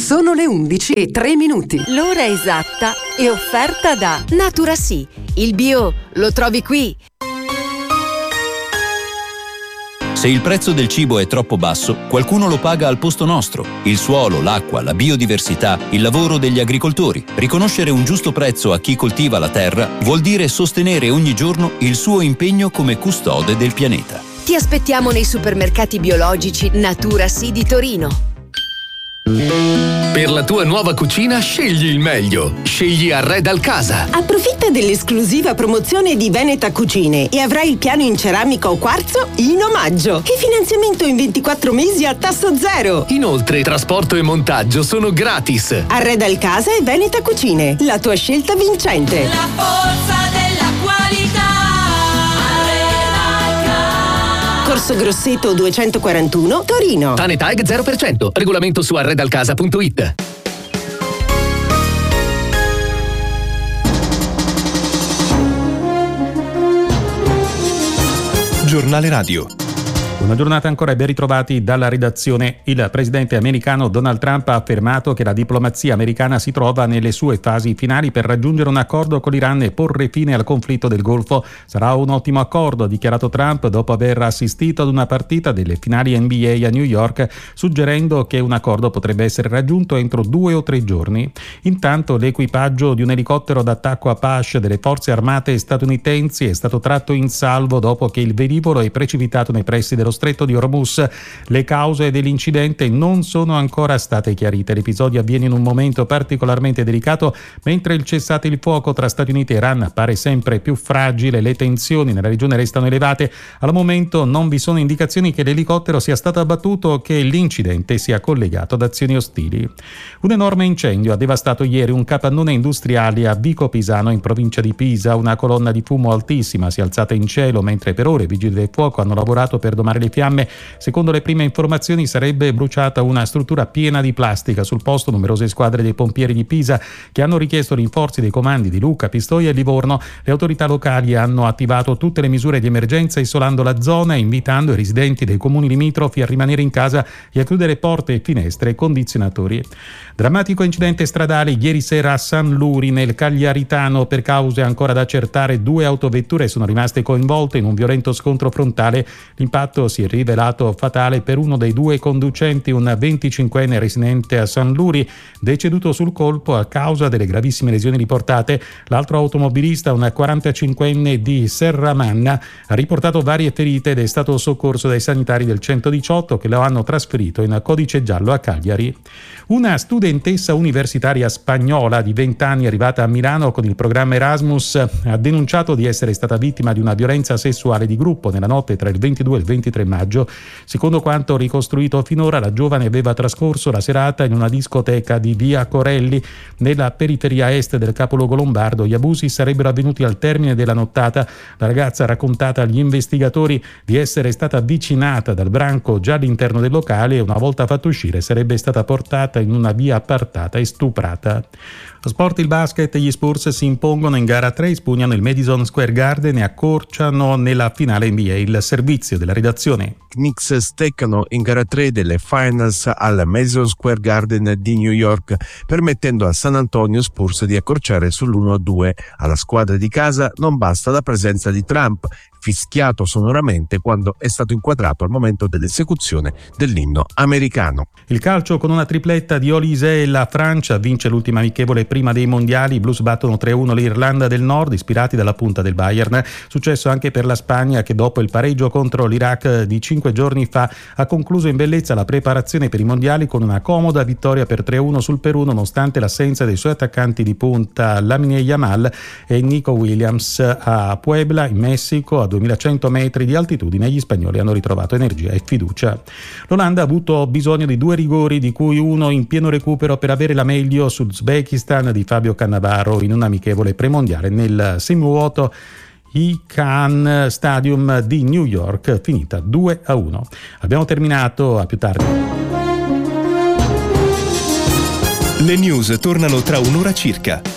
Sono le 11:03. L'ora esatta è offerta da Naturacy. Il bio lo trovi qui. Se il prezzo del cibo è troppo basso, qualcuno lo paga al posto nostro. Il suolo, l'acqua, la biodiversità, il lavoro degli agricoltori. Riconoscere un giusto prezzo a chi coltiva la terra vuol dire sostenere ogni giorno il suo impegno come custode del pianeta. Ti aspettiamo nei supermercati biologici Naturacy di Torino. Per la tua nuova cucina scegli il meglio. Scegli Arredal Casa. Approfitta dell'esclusiva promozione di Veneta Cucine e avrai il piano in ceramica o quarzo in omaggio e finanziamento in 24 mesi a tasso zero. Inoltre trasporto e montaggio sono gratis. Arredal Casa e Veneta Cucine, la tua scelta vincente. La forza della qualità. Corso Grosseto 241, Torino. Tanetag 0%. Regolamento su arredalcasa.it. Giornale Radio. Una giornata ancora e ben ritrovati dalla redazione. Il presidente americano Donald Trump ha affermato che la diplomazia americana si trova nelle sue fasi finali per raggiungere un accordo con l'Iran e porre fine al conflitto del Golfo. Sarà un ottimo accordo, ha dichiarato Trump dopo aver assistito ad una partita delle finali NBA a New York, suggerendo che un accordo potrebbe essere raggiunto entro 2 o 3 giorni. Intanto l'equipaggio di un elicottero d'attacco Apache delle forze armate statunitensi è stato tratto in salvo dopo che il velivolo è precipitato nei pressi dello Stretto di Hormuz. Le cause dell'incidente non sono ancora state chiarite. L'episodio avviene in un momento particolarmente delicato, mentre il cessate il fuoco tra Stati Uniti e Iran appare sempre più fragile. Le tensioni nella regione restano elevate. Al momento non vi sono indicazioni che l'elicottero sia stato abbattuto o che l'incidente sia collegato ad azioni ostili. Un enorme incendio ha devastato ieri un capannone industriale a Vico Pisano, in provincia di Pisa. Una colonna di fumo altissima si è alzata in cielo mentre per ore i vigili del fuoco hanno lavorato per domare le fiamme. Secondo le prime informazioni sarebbe bruciata una struttura piena di plastica. Sul posto numerose squadre dei pompieri di Pisa che hanno richiesto rinforzi dei comandi di Lucca, Pistoia e Livorno. Le autorità locali hanno attivato tutte le misure di emergenza isolando la zona e invitando i residenti dei comuni limitrofi a rimanere in casa e a chiudere porte e finestre e condizionatori. Drammatico incidente stradale ieri sera a San Luri nel Cagliaritano. Per cause ancora da accertare 2 autovetture sono rimaste coinvolte in un violento scontro frontale. L'impatto si è rivelato fatale per uno dei 2 conducenti, un 25enne residente a San Luri, deceduto sul colpo a causa delle gravissime lesioni riportate. L'altro automobilista, un 45enne di Serramanna, ha riportato varie ferite ed è stato soccorso dai sanitari del 118 che lo hanno trasferito in codice giallo a Cagliari. Una studentessa universitaria spagnola di 20 anni arrivata a Milano con il programma Erasmus ha denunciato di essere stata vittima di una violenza sessuale di gruppo nella notte tra il 22 e il 23 maggio. Secondo quanto ricostruito finora, la giovane aveva trascorso la serata in una discoteca di via Corelli nella periferia est del capoluogo lombardo. Gli abusi sarebbero avvenuti al termine della nottata. La ragazza ha raccontato agli investigatori di essere stata avvicinata dal branco già all'interno del locale e una volta fatta uscire sarebbe stata portata in una via appartata e stuprata. Lo sport, il basket, gli Spurs si impongono in gara 3, espugnano il Madison Square Garden e accorciano nella finale NBA. Il servizio della redazione. Knicks steccano in gara 3 delle finals al Madison Square Garden di New York, permettendo a San Antonio Spurs di accorciare sull'1-2. Alla squadra di casa non basta la presenza di Trump, fischiato sonoramente quando è stato inquadrato al momento dell'esecuzione dell'inno americano. Il calcio con una tripletta di Olise, la Francia vince l'ultima amichevole prima dei mondiali. I blues battono 3-1 l'Irlanda del Nord, ispirati dalla punta del Bayern. Successo anche per la Spagna, che dopo il pareggio contro l'Iraq di 5 giorni fa ha concluso in bellezza la preparazione per i mondiali con una comoda vittoria per 3-1 sul Perù, nonostante l'assenza dei suoi attaccanti di punta Lamine Yamal e Nico Williams. A Puebla, in Messico, a 2100 metri di altitudine, gli spagnoli hanno ritrovato energia e fiducia. L'Olanda ha avuto bisogno di 2 rigori, di cui uno in pieno recupero, per avere la meglio sull'Uzbekistan di Fabio Cannavaro in un amichevole premondiale nel semivuoto Khan Stadium di New York, finita 2-1. Abbiamo terminato, a più tardi. Le news tornano tra un'ora circa.